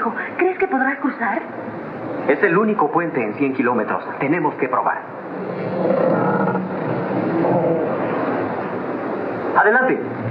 hijo. ¿Crees que podrás cruzar? Es el único puente en 100 kilómetros. Tenemos que probar. Adelante.